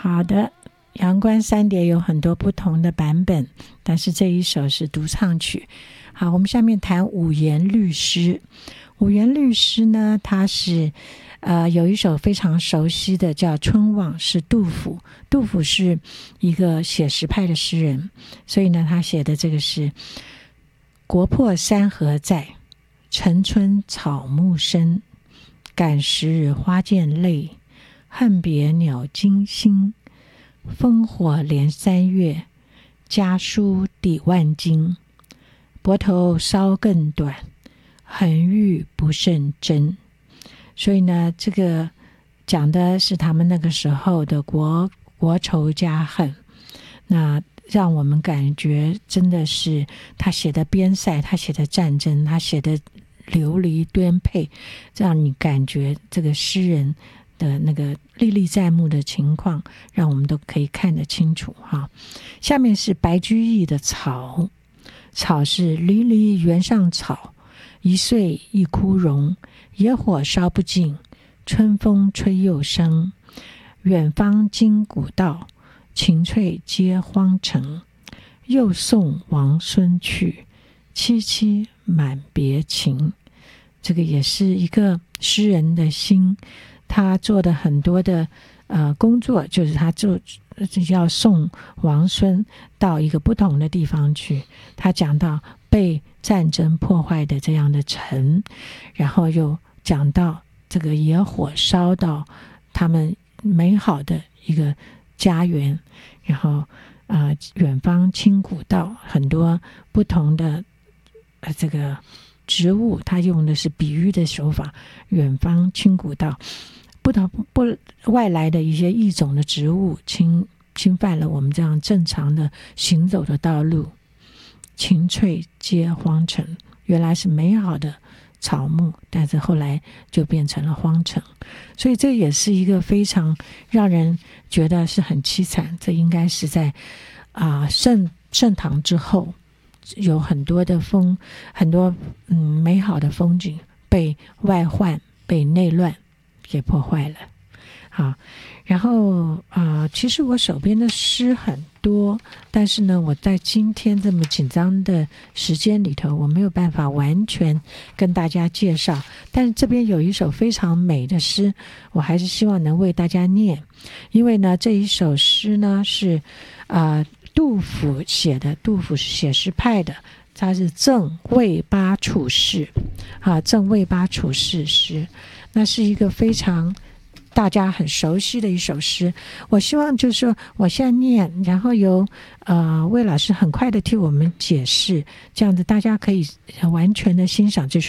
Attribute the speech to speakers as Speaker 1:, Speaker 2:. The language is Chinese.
Speaker 1: 好的，阳关三叠有很多不同的版本，但是这一首是独唱曲。好，我们下面谈五言律诗。五言律诗呢，它是有一首非常熟悉的叫《春望》，是杜甫。杜甫是一个写实派的诗人，所以呢，他写的这个是国破山河在，城春草木深，感时花溅泪，恨别鸟惊心，烽火连三月，家书抵万金，泊头稍更短，横欲不胜真。所以呢，这个讲的是他们那个时候的国仇家恨，那让我们感觉真的是他写的边塞，他写的战争，他写的流离颠沛，让你感觉这个诗人的那个历历在目的情况，让我们都可以看得清楚哈。下面是白居易的草。草是离离原上草，一岁一枯荣，野火烧不尽，春风吹又生。远方今古道，晴翠接荒城。又送王孙去，萋萋满别情。这个也是一个诗人的心，他做的很多的工作，就是他要送王孙到一个不同的地方去。他讲到被战争破坏的这样的城，然后又讲到这个野火烧到他们美好的一个家园，然后远方清古道，很多不同的这个植物，他用的是比喻的手法，远方清古道，外来的一些异种的植物侵犯了我们这样正常的行走的道路。晴翠接荒城，原来是美好的草木，但是后来就变成了荒城，所以这也是一个非常让人觉得是很凄惨。这应该是在盛唐之后，有很多美好的风景被外患被内乱给破坏了。好，然后其实我手边的诗很多，但是呢，我在今天这么紧张的时间里头，我没有办法完全跟大家介绍。但是这边有一首非常美的诗，我还是希望能为大家念。因为呢，这一首诗呢是杜甫写的，杜甫是写实派的，他是赠卫八处士赠卫八处士诗，那是一个非常大家很熟悉的一首诗。我希望就是说我现在念，然后由魏老师很快的替我们解释，这样子大家可以完全的欣赏这首